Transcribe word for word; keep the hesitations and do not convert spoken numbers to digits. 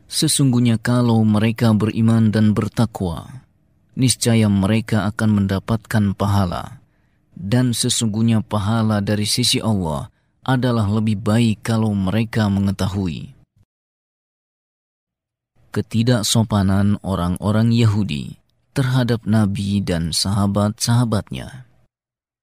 Sesungguhnya kalau mereka beriman dan bertakwa, niscaya mereka akan mendapatkan pahala. Dan sesungguhnya pahala dari sisi Allah adalah lebih baik kalau mereka mengetahui. Ketidaksopanan orang-orang Yahudi terhadap Nabi dan sahabat-sahabatnya.